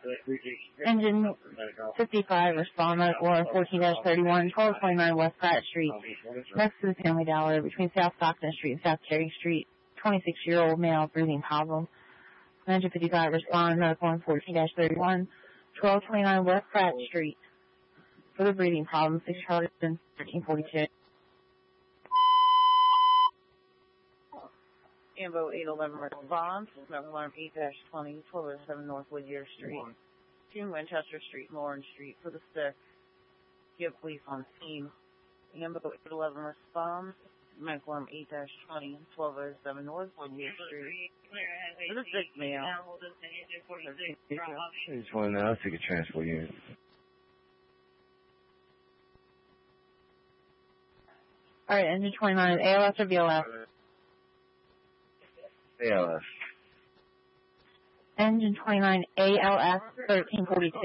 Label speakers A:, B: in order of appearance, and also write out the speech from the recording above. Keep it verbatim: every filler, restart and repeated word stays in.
A: Engine fifty-five, respond medical alarm fourteen thirty-one, twelve twenty-nine West Pratt Street, next to the Family Dollar, between South Stockton Street and South Cherry Street. twenty-six-year-old male, breathing problem. Engine fifty-five, respond medical alarm fourteen thirty-one, twelve twenty-nine West Pratt Street. For the breathing problem, six Charleston, thirteen forty-two. Ambo eight eleven response, medical alarm eight twenty, twelve oh seven North Whittier Street, two Winchester Street, Lawrence Street. For the stick, give police on scene. Ambo eight eleven response, medical alarm eight twenty, twelve oh seven North Whittier Street. For the stick, male.
B: I just want to know if you could transport unit.
A: Alright, engine twenty-nine, A L S or B L S?
B: A L S.
A: Engine twenty-nine, A L S, thirteen forty-two.